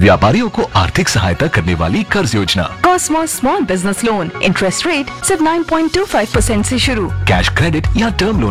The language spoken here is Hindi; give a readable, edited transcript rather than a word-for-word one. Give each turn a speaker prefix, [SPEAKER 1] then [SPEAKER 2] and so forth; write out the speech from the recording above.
[SPEAKER 1] व्यापारियों को आर्थिक सहायता करने वाली कर्ज योजना।
[SPEAKER 2] Cosmos small business loan, interest rate सिर्फ 9.25% से शुरू।
[SPEAKER 1] कैश क्रेडिट या टर्म लोन